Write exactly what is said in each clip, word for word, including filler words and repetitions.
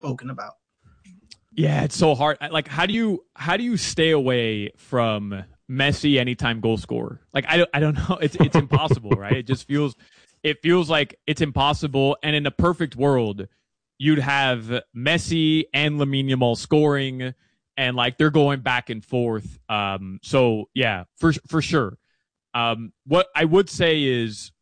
spoken about. Yeah, it's so hard. Like, how do you how do you stay away from Messi anytime goal scorer? Like, I don't I don't know. It's it's impossible, right? It just feels it feels like it's impossible. And in a perfect world, you'd have Messi and Lamine Yamal scoring, and like they're going back and forth. Um, so yeah, for for sure. Um, what I would say is,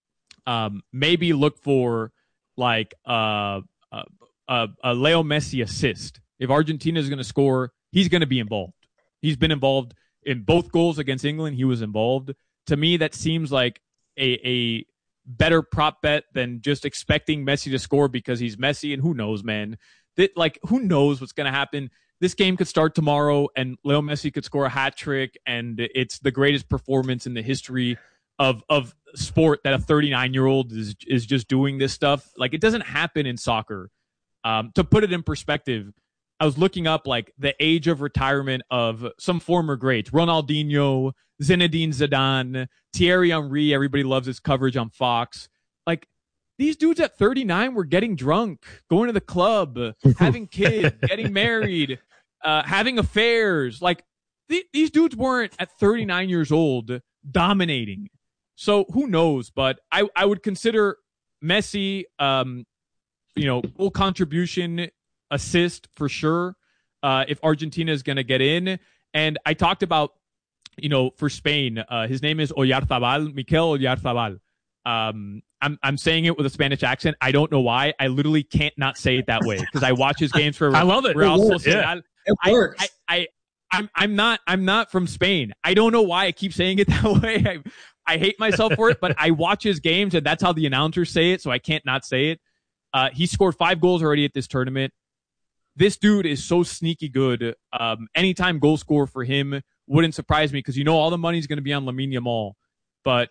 um, maybe look for like uh, a, a, a Leo Messi assist. If Argentina is going to score, he's going to be involved. He's been involved in both goals against England. He was involved. To me, that seems like a, a better prop bet than just expecting Messi to score because he's Messi. And who knows, man? That, like, who knows what's going to happen? This game could start tomorrow, and Leo Messi could score a hat trick, and it's the greatest performance in the history of of sport that a thirty-nine year old is is just doing this stuff. Like, it doesn't happen in soccer. Um, to put it in perspective, I was looking up like the age of retirement of some former greats: Ronaldinho, Zinedine Zidane, Thierry Henry. Everybody loves his coverage on Fox. Like, these dudes at thirty-nine were getting drunk, going to the club, having kids, getting married, uh, having affairs. Like, th- these dudes weren't at thirty-nine years old dominating. So who knows? But I, I would consider Messi, um, you know, full contribution, assist for sure, uh, if Argentina is going to get in. And I talked about, you know, for Spain, uh, his name is Oyarzabal, Mikel Oyarzabal. Um, I'm I'm saying it with a Spanish accent. I don't know why. I literally can't not say it that way because I watch his games for. I love it. Real It works. Sociedad. Yeah. It works. I, I, I I'm I'm not I'm not from Spain. I don't know why I keep saying it that way. I, I hate myself for it, but I watch his games and that's how the announcers say it, so I can't not say it. Uh, he scored five goals already at this tournament. This dude is so sneaky good. Um, anytime goal scorer for him wouldn't surprise me because you know all the money's going to be on Lamine Yamal, but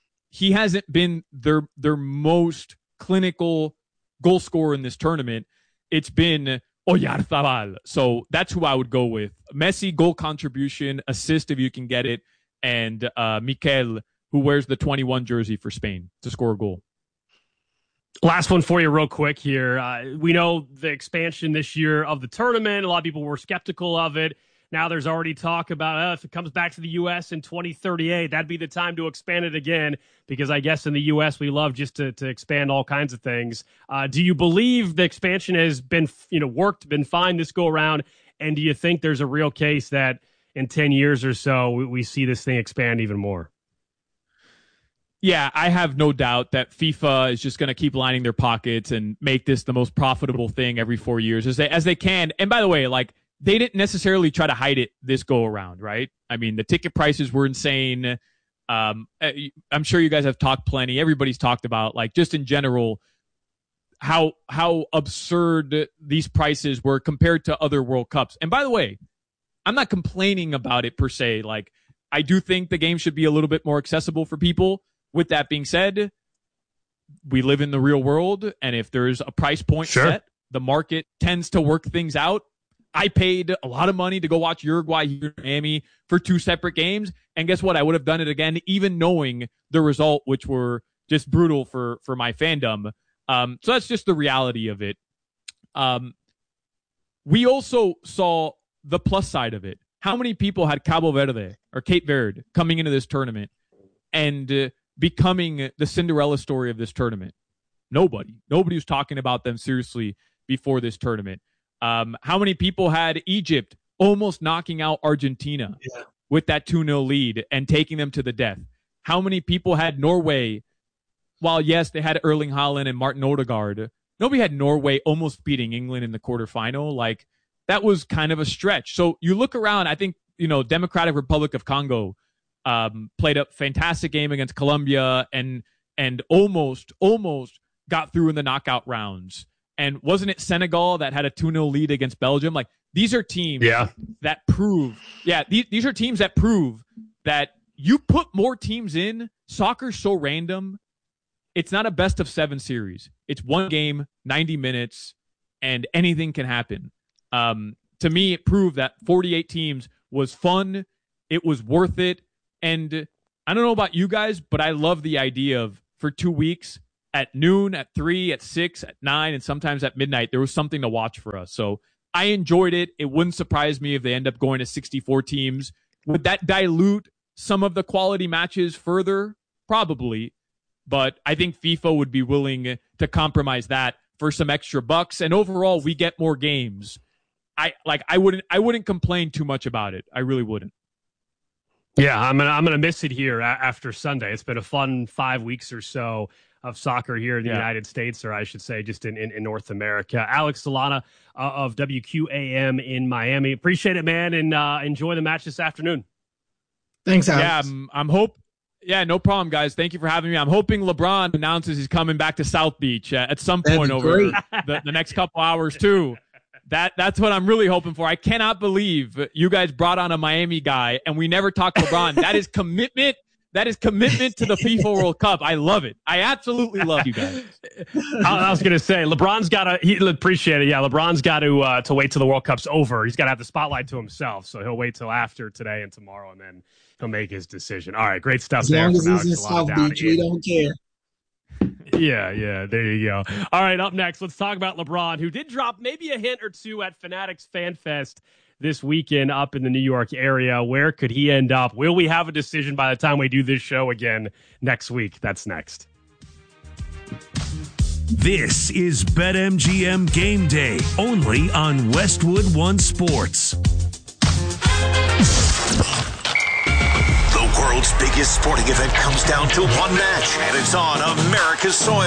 he hasn't been their their most clinical goal scorer in this tournament. It's been Oyarzabal. So that's who I would go with. Messi, goal contribution, assist if you can get it, and uh, Mikel, who wears the twenty-one jersey for Spain to score a goal. Last one for you real quick here. Uh, we know the expansion this year of the tournament. A lot of people were skeptical of it. Now there's already talk about uh, if it comes back to the U S in twenty thirty-eight, that'd be the time to expand it again because I guess in the U S we love just to, to expand all kinds of things. Uh, do you believe the expansion has been, you know, worked, been fine this go around? And do you think there's a real case that in ten years or so we, we see this thing expand even more? Yeah, I have no doubt that FIFA is just going to keep lining their pockets and make this the most profitable thing every four years as they as they can. And by the way, like, they didn't necessarily try to hide it this go around, right? I mean, the ticket prices were insane. Um, I'm sure you guys have talked plenty. Everybody's talked about, like, just in general, how how absurd these prices were compared to other World Cups. And by the way, I'm not complaining about it per se. Like, I do think the game should be a little bit more accessible for people. With that being said, we live in the real world, and if there's a price point sure. set, the market tends to work things out. I paid a lot of money to go watch Uruguay here in Miami for two separate games, and guess what? I would have done it again, even knowing the result, which were just brutal for, for my fandom. Um, so that's just the reality of it. Um, we also saw the plus side of it. How many people had Cabo Verde or Cape Verde coming into this tournament and uh, becoming the Cinderella story of this tournament? Nobody. Nobody was talking about them seriously before this tournament. Um, how many people had Egypt almost knocking out Argentina yeah. with that two nil lead and taking them to the death? How many people had Norway? While, yes, they had Erling Haaland and Martin Odegaard, nobody had Norway almost beating England in the quarterfinal. Like, that was kind of a stretch. So you look around, I think, you know, Democratic Republic of Congo Um, played a fantastic game against Colombia and and almost, almost got through in the knockout rounds. And wasn't it Senegal that had a two nil lead against Belgium? Like, these are teams yeah. that prove, yeah, these, these are teams that prove that you put more teams in. Soccer's so random. It's not a best of seven series. It's one game, ninety minutes, and anything can happen. Um, to me, it proved that forty-eight teams was fun. It was worth it. And I don't know about you guys, but I love the idea of, for two weeks, at noon, at three, at six, at nine, and sometimes at midnight, there was something to watch for us. So I enjoyed it. It wouldn't surprise me if they end up going to sixty-four teams. Would that dilute some of the quality matches further? Probably. But I think FIFA would be willing to compromise that for some extra bucks. And overall, we get more games. I like I wouldn't I wouldn't complain too much about it. I really wouldn't. Yeah, I'm gonna I'm gonna miss it here a- after Sunday. It's been a fun five weeks or so of soccer here in the yeah. United States, or I should say, just in, in, in North America. Alex Solana uh, of W Q A M in Miami. Appreciate it, man, and uh, enjoy the match this afternoon. Thanks, Alex. Yeah, I'm, I'm hope. Yeah, no problem, guys. Thank you for having me. I'm hoping LeBron announces he's coming back to South Beach uh, at some point over the, the next couple hours too. That that's what I'm really hoping for. I cannot believe you guys brought on a Miami guy and we never talked LeBron. That is commitment. That is commitment to the FIFA World Cup. I love it. I absolutely love you guys. I, I was gonna say LeBron's got to. He appreciate it. Yeah, LeBron's got to uh, to wait till the World Cup's over. He's got to have the spotlight to himself. So he'll wait till after today and tomorrow, and then he'll make his decision. All right, great stuff as there. As long as he's in South Beach, we don't care. Yeah, yeah, there you go. All right, up next, let's talk about LeBron, who did drop maybe a hint or two at Fanatics Fan Fest this weekend up in the New York area. Where could he end up? Will we have a decision by the time we do this show again next week? That's next. This is BetMGM Game Day, only on Westwood One Sports. The world's biggest sporting event comes down to one match, and it's on America's soil.